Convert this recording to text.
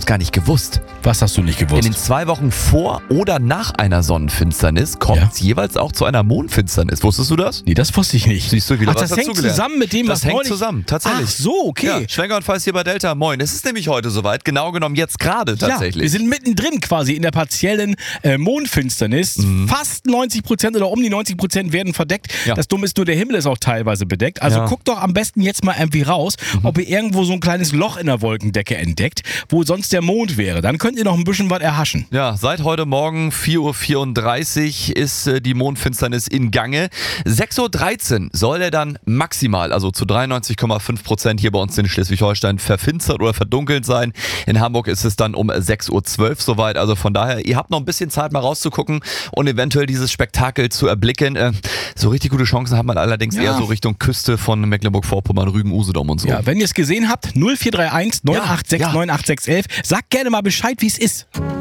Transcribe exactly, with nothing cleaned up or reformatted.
gar nicht gewusst. Was hast du nicht In gewusst? den zwei Wochen vor oder nach einer Sonnenfinsternis kommt Ja. es jeweils auch zu einer Mondfinsternis. Wusstest du das? Nee, das wusste ich nicht. Siehst du, wieder Ach, was das hängt dazugelernt. zusammen mit dem, Das was hängt neulich... zusammen, tatsächlich. Ach so, okay. Ja, Schwenker und Falls hier bei Delta. Moin. Es ist nämlich heute soweit. Genau genommen jetzt gerade tatsächlich. Ja, wir sind mittendrin quasi in der partiellen äh, Mondfinsternis. Mhm. Fast neunzig Prozent oder um die neunzig Prozent werden verdeckt. Ja. Das Dumme ist nur, der Himmel ist auch teilweise bedeckt. Also Ja. guckt doch am besten jetzt mal irgendwie raus, Mhm. ob ihr irgendwo so ein kleines Loch in der Wolkendecke entdeckt, wo sonst der Mond wäre. Dann könnt ihr noch ein bisschen was erhaschen. Ja, seit heute Morgen vier Uhr vierunddreißig ist äh, die Mondfinsternis in Gange. sechs Uhr dreizehn soll er dann maximal, also zu dreiundneunzig Komma fünf Prozent hier bei uns in Schleswig-Holstein verfinstert oder verdunkelt sein. In Hamburg ist es dann um sechs Uhr zwölf soweit. Also von daher, ihr habt noch ein bisschen Zeit mal rauszugucken und eventuell dieses Spektakel zu erblicken. Äh, so richtig gute Chancen hat man allerdings Ja. eher so Richtung Küste von Mecklenburg-Vorpommern, Rügen, Usedom und so. Ja, wenn ihr es gesehen habt, null vier drei eins neun acht sechs neun acht sechs eins. Sagt gerne mal Bescheid, wie es ist.